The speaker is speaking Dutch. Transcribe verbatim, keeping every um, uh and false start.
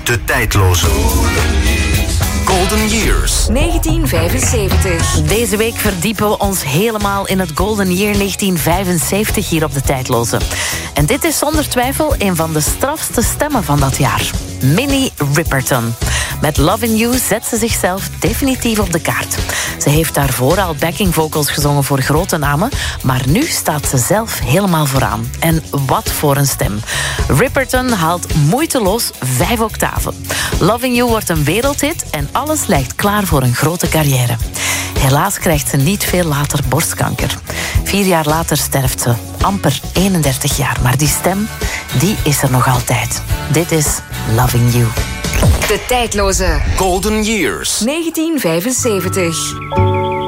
De tijdloze Golden Years. negentien vijfenzeventig. Deze week verdiepen we ons helemaal in het Golden Year negentien vijfenzeventig hier op De Tijdloze. En dit is zonder twijfel een van de strafste stemmen van dat jaar. Minnie Riperton. Met Lovin' You zet ze zichzelf definitief op de kaart. Ze heeft daarvoor al backing vocals gezongen voor grote namen, maar nu staat ze zelf helemaal vooraan. En wat voor een stem. Riperton haalt moeiteloos vijf octaven. Lovin' You wordt een wereldhit en alles lijkt klaar voor een grote carrière. Helaas krijgt ze niet veel later borstkanker. Vier jaar later sterft ze, amper eenendertig jaar. Maar die stem, die is er nog altijd. Dit is Lovin' You. De tijdloze Golden Years. negentien vijfenzeventig.